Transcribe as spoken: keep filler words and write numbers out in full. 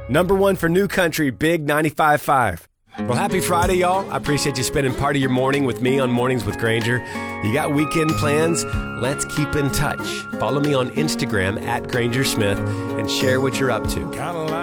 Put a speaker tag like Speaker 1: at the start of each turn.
Speaker 1: Number one for New Country, Big ninety-five point five. Well, happy Friday, y'all. I appreciate you spending part of your morning with me on Mornings with Granger. You got weekend plans? Let's keep in touch. Follow me on Instagram at Granger Smith and share what you're up to.